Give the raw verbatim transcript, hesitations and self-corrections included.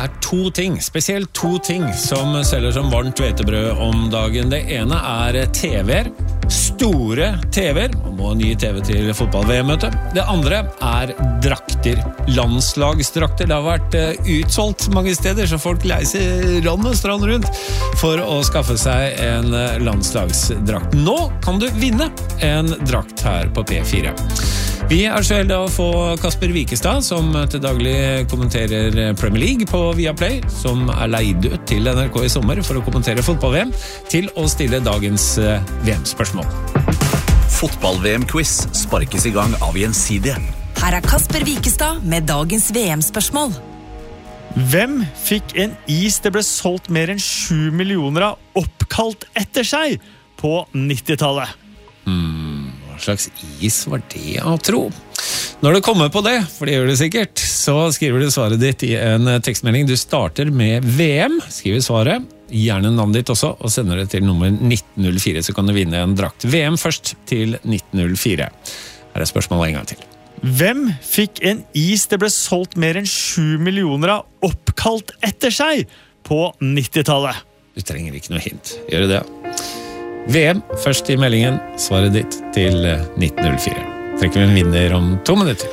er to ting, spesielt to ting som selger som varmt hvetebrød om dagen. Det ene er T V-er, store T V-er, man må ha ny T V til fotball-V M-møte. Det andre er drakter, landslagsdrakter. Det har vært utsolgt mange steder, så folk leiser rand og strand rundt for å skaffe seg en landslagsdrakt. Nå kan du vinne en drakt her på P fire. Vi er så heldige å få Kasper Wikestad, som til daglig kommenterer Premier League på Viaplay, som er leid ut til N R K i sommer for å kommentere fotball-V M, til å stille dagens V M-spørsmål. Fotball-V M-quiz sparkes i gang av Gjensidige. Her er Kasper Wikestad med dagens V M-spørsmål. Hvem fikk en is det ble solgt mer enn sju millioner av oppkalt etter seg på nittitallet? Hmm, hva slags is var det å tro? Når du kommer på det, for det gjør du sikkert, så skriver du svaret ditt i en tekstmelding. Du starter med V M, skriver svaret, gjerne navnet ditt også, og sender det til nummer nitten null fire, så kan du vinne en drakt. V M først til nitten null fire. Her er spørsmålet en gang til. Hvem fikk en is det ble solgt mer enn sju millioner av oppkalt etter seg på nittitallet? Du trenger ikke noe hint. Gjør du det? V M først i meldingen, svaret ditt til nitten null fire. Trekker vi en vinner om to minutter.